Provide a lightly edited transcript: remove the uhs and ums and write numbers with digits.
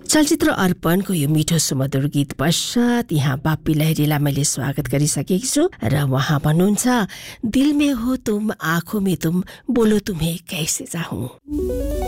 चलचित्र अर्पणको यो मिठो सुमधुर गीत पश्चात यहाँ बाप्पी लहरीलाई मैले स्वागत गरिसकेकी छु र उहाँ भन्नुहुन्छ, दिल में हो तुम, आँखों में तुम, बोलो तुम्हें कैसे चाहूं।